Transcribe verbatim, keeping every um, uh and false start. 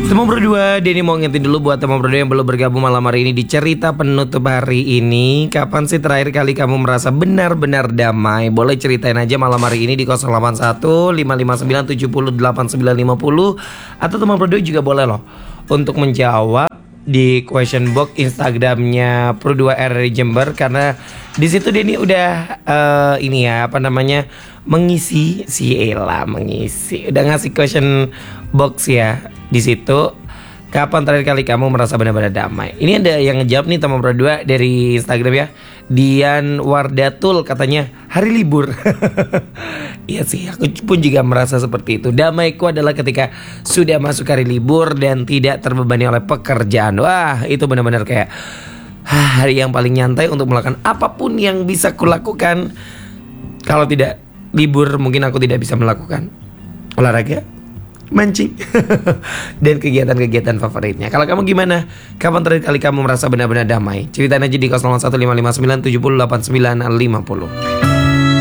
Teman berdua, Denny mau ngingetin dulu buat teman berdua yang belum bergabung malam hari ini di cerita penutup hari ini. Kapan sih terakhir kali kamu merasa benar-benar damai? Boleh ceritain aja malam hari ini di nol delapan satu lima lima sembilan tujuh nol delapan sembilan lima nol. Atau teman berdua juga boleh loh untuk menjawab di question box Instagramnya Pro dua R dari Jember. Karena di situ Denny udah uh, ini ya apa namanya mengisi si Ella mengisi udah ngasih question box ya. Di situ kapan terakhir kali kamu merasa benar-benar damai? Ini ada yang ngejawab nih teman berdua dari Instagram ya. Dian Wardatul katanya hari libur. Iya sih, aku pun juga merasa seperti itu. Damaiku adalah ketika sudah masuk hari libur dan tidak terbebani oleh pekerjaan. Wah, itu benar-benar kayak hari yang paling nyantai untuk melakukan apapun yang bisa kulakukan. Kalau tidak libur mungkin aku tidak bisa melakukan olahraga, mancing, dan kegiatan-kegiatan favoritnya. Kalau kamu gimana? Kapan terakhir kali kamu merasa benar-benar damai? Ceritain aja di nol satu lima lima sembilan tujuh nol delapan sembilan lima nol.